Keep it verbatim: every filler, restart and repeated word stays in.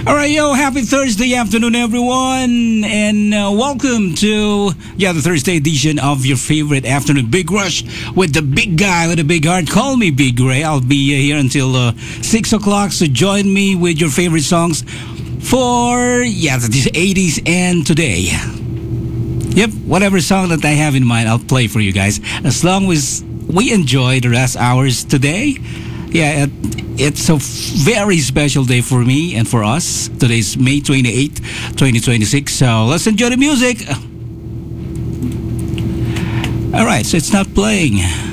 All right, yo, happy Thursday afternoon, everyone, and uh, welcome to yeah the Thursday edition of your favorite afternoon Big Rush with the big guy with a big heart. Call me Big Ray. I'll be uh, here until uh, six o'clock. So join me with your favorite songs for yeah the eighties and today. Yep, whatever song that I have in mind, I'll play for you guys as long as we enjoy the rest hours today. Yeah, it, it's a very special day for me and for us. Today's May twenty-eighth, twenty twenty-six. So let's enjoy the music. All right, so it's not playing.